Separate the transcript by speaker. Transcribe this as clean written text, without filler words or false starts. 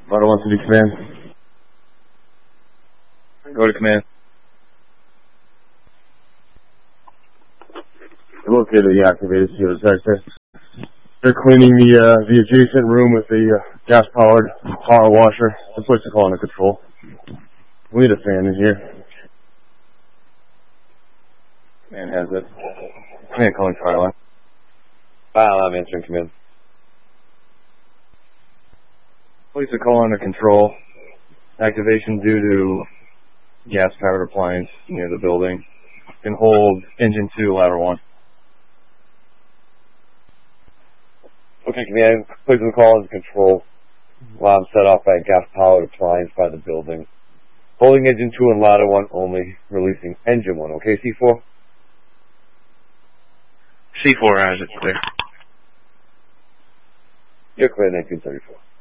Speaker 1: Ladder 1 to command. Go to command. Located the activated CO detector. They're cleaning the adjacent room with the gas-powered power washer. That's what's the call under control. We need a fan in here. Man has it. Command calling fire line.
Speaker 2: File, I'm answering command.
Speaker 1: Place a call under control. Activation due to gas-powered appliance near the building. Can hold engine 2, ladder 1.
Speaker 2: Okay, command. Placing the call under control. Alarm set off by a gas-powered appliance by the building. Holding engine 2 and ladder 1 only. Releasing engine 1. Okay, C4?
Speaker 3: C4 has it clear.
Speaker 2: You're clear, 1934.